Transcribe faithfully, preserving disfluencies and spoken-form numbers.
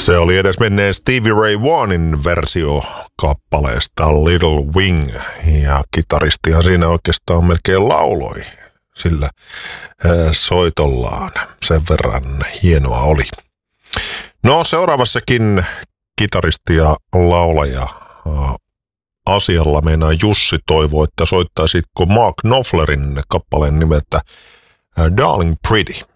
Se oli edes menneen Stevie Ray Vaughanin versio kappaleesta Little Wing, ja kitaristihan siinä oikeastaan melkein lauloi sillä soitollaan. Sen verran hienoa oli. No seuraavassakin kitaristi ja laulaja asialla meinaa Jussi toivoo, että soittaisitko Mark Knopflerin kappaleen nimeltä Darling Pretty.